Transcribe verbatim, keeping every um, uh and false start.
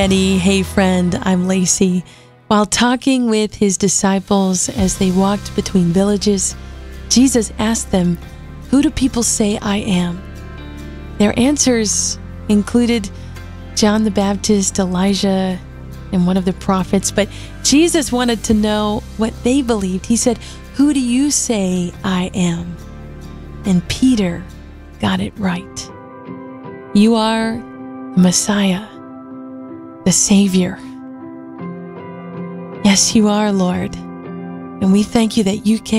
Eddie, hey friend, I'm Lacey. While talking with his disciples as they walked between villages, Jesus asked them, "Who do people say I am?" Their answers included John the Baptist, Elijah, and one of the prophets, but Jesus wanted to know what they believed. He said, "Who do you say I am?" And Peter got it right. You are the Messiah, the Savior. Yes, you are, Lord. And we thank you that you came